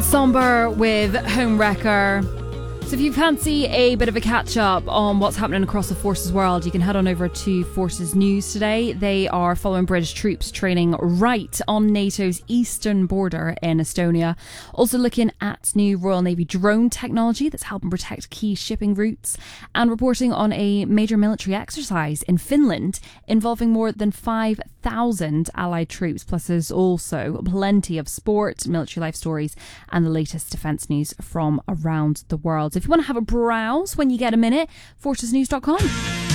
Somber with Homewrecker. So if you fancy a bit of a catch-up on what's happening across the Forces world, you can head on over to Forces News today. They are following British troops training right on NATO's eastern border in Estonia. Also looking at new Royal Navy drone technology that's helping protect key shipping routes, and reporting on a major military exercise in Finland involving more than 5,000 allied troops. Plus there's also plenty of sport, military life stories, and the latest defence news from around the world. If you want to have a browse when you get a minute, fortesnews.com.